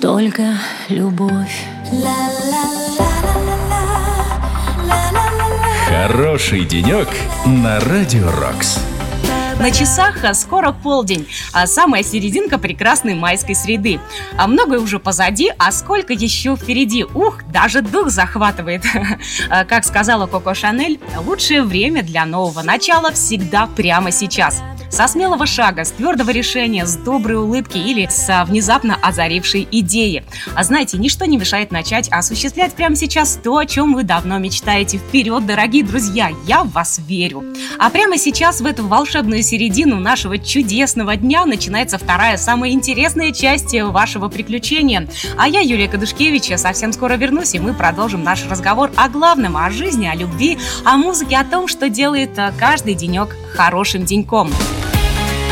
только любовь. Хороший денек на Радио Рокс. На часах скоро полдень, а самая серединка прекрасной майской среды. А многое уже позади, а сколько еще впереди. Ух, даже дух захватывает. Как сказала Коко Шанель, лучшее время для нового начала всегда прямо сейчас. Со смелого шага, с твердого решения, с доброй улыбки или с внезапно озарившей идеи. А знаете, ничто не мешает начать осуществлять прямо сейчас то, о чем вы давно мечтаете. Вперед, дорогие друзья, я в вас верю. А прямо сейчас, в эту волшебную середину нашего чудесного дня, начинается вторая, самая интересная часть вашего приключения. А я, Юлия Кадушкевич, совсем скоро вернусь, и мы продолжим наш разговор о главном, о жизни, о любви, о музыке, о том, что делает каждый денек хорошим деньком.